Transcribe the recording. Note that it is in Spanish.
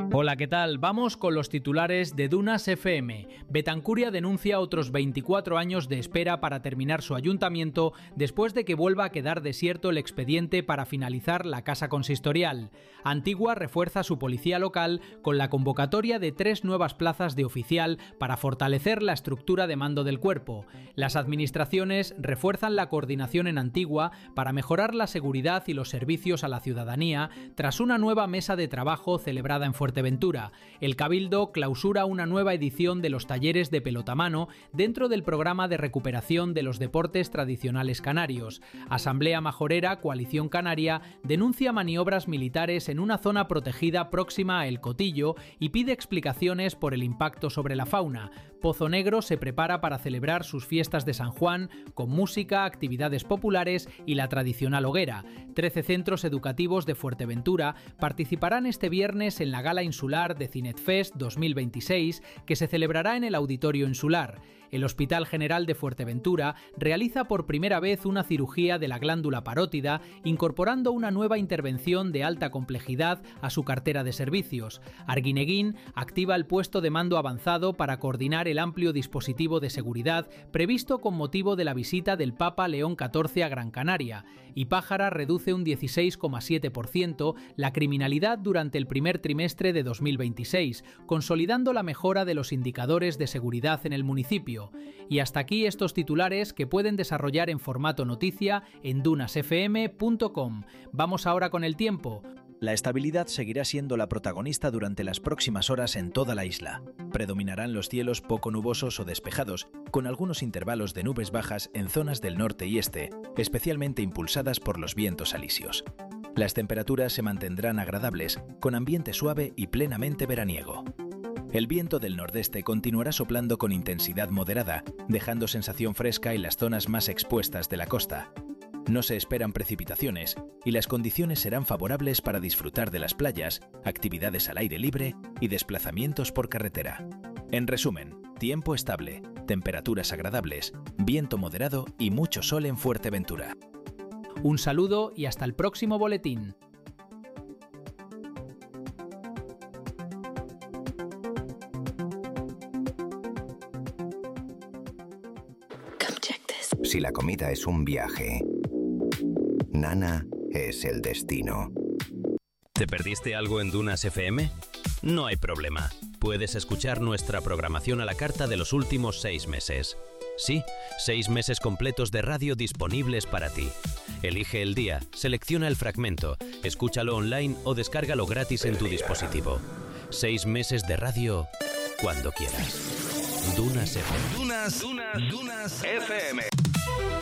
Hola, ¿qué tal? Vamos con los titulares de Dunas FM. Betancuria denuncia otros 24 años de espera para terminar su ayuntamiento después de que vuelva a quedar desierto el expediente para finalizar la casa consistorial. Antigua refuerza su policía local con la convocatoria de 3 nuevas plazas de oficial para fortalecer la estructura de mando del cuerpo. Las administraciones refuerzan la coordinación en Antigua para mejorar la seguridad y los servicios a la ciudadanía tras una nueva mesa de trabajo celebrada en Fuerteventura. El Cabildo clausura una nueva edición de los talleres de pelotamano dentro del programa de recuperación de los deportes tradicionales canarios. Asamblea Majorera, Coalición Canaria, denuncia maniobras militares en una zona protegida próxima a El Cotillo y pide explicaciones por el impacto sobre la fauna. Pozo Negro se prepara para celebrar sus fiestas de San Juan con música, actividades populares y la tradicional hoguera. 13 centros educativos de Fuerteventura participarán este viernes en la gala insular de Cinetfest 2026 que se celebrará en el Auditorio Insular. El Hospital General de Fuerteventura realiza por primera vez una cirugía de la glándula parótida, incorporando una nueva intervención de alta complejidad a su cartera de servicios. Arguineguín activa el puesto de mando avanzado para coordinar el amplio dispositivo de seguridad previsto con motivo de la visita del Papa León XIV a Gran Canaria. Y Pájara reduce un 16,7% la criminalidad durante el primer trimestre de 2026, consolidando la mejora de los indicadores de seguridad en el municipio. Y hasta aquí estos titulares que pueden desarrollar en formato noticia en dunasfm.com. Vamos ahora con el tiempo. La estabilidad seguirá siendo la protagonista durante las próximas horas en toda la isla. Predominarán los cielos poco nubosos o despejados, con algunos intervalos de nubes bajas en zonas del norte y este, especialmente impulsadas por los vientos alisios. Las temperaturas se mantendrán agradables, con ambiente suave y plenamente veraniego. El viento del nordeste continuará soplando con intensidad moderada, dejando sensación fresca en las zonas más expuestas de la costa. No se esperan precipitaciones y las condiciones serán favorables para disfrutar de las playas, actividades al aire libre y desplazamientos por carretera. En resumen, tiempo estable, temperaturas agradables, viento moderado y mucho sol en Fuerteventura. Un saludo y hasta el próximo boletín. Si la comida es un viaje, Nana es el destino. ¿Te perdiste algo en Dunas FM? No hay problema. Puedes escuchar nuestra programación a la carta de los últimos 6 meses. Sí, 6 meses completos de radio disponibles para ti. Elige el día, selecciona el fragmento, escúchalo online o descárgalo gratis en tu dispositivo. 6 meses de radio cuando quieras. Dunas FM. Dunas FM.